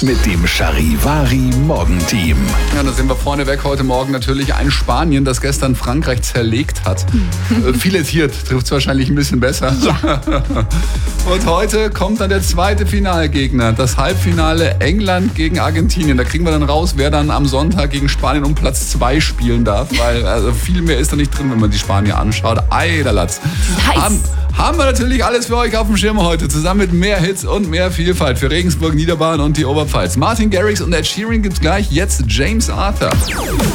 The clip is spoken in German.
mit dem Charivari Morgenteam. Ja, da sind wir vorneweg heute Morgen natürlich ein Spanien, das gestern Frankreich zerlegt hat. Filetiert trifft es wahrscheinlich ein bisschen besser. Ja. Und heute kommt dann der zweite Finalgegner, das Halbfinale England gegen Argentinien. Da kriegen wir dann raus, wer dann am Sonntag gegen Spanien um Platz 2 spielen darf, weil also viel mehr ist da nicht drin, wenn man die Spanier anschaut. Eiderlatz. Haben wir natürlich alles für euch auf dem Schirm heute, zusammen mit mehr Hits und mehr Vielfalt für Regensburg, Niederbayern und die Oberpfalz. Martin Garrix und Ed Sheeran gibt's gleich, jetzt James Arthur.